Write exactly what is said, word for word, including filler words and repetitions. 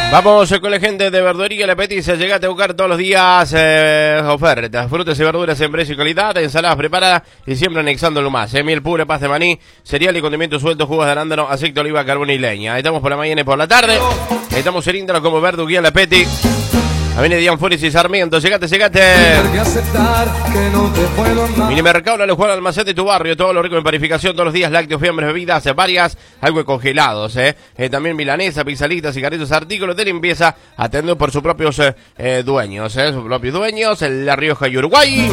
Vamos con la gente de Verduría La Petiza. Llegate a buscar todos los días eh, ofertas, frutas y verduras en precio y calidad, ensaladas preparadas y siempre anexándolo más. Eh, miel pura, paz de maní, cereal y condimentos sueltos, jugos de arándano, aceite de oliva, carbón y leña. Estamos por la mañana y por la tarde. Estamos en Índalo como Verduría La Peti. Avenida Dian Flores y Sarmiento. Llegate, llegate. Minimercado La Juan Almacén de tu barrio. Todo lo rico en panificación. Todos los días lácteos, fiambres, bebidas varias. Algo de congelados, eh. eh también milanesa, pizzalitas, cigarritos, artículos de limpieza. Atendidos por sus propios eh, eh, dueños, eh. Sus propios dueños. En La Rioja y Uruguay.